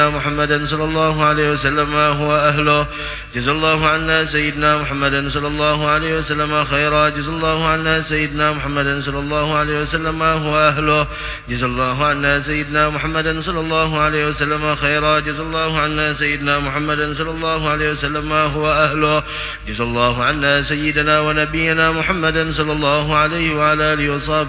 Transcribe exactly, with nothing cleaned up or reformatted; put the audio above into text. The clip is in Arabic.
محمدا صلى الله عليه وسلم ما هو أهله. جزا الله عنا سيدنا محمدا صلى الله عليه وسلم خيرا. جزا الله عنا سيدنا محمدا صلى الله عليه وسلم ما هو أهله. جزا الله عنا سيدنا محمدا صلى الله عليه وسلم خيرا. جزا الله عنا سيدنا محمدا صلى الله عليه وسلم ما هو أهله. جزا الله عنا سيدنا ونبينا محمدا صلى الله عليه وعلى آله وصحبه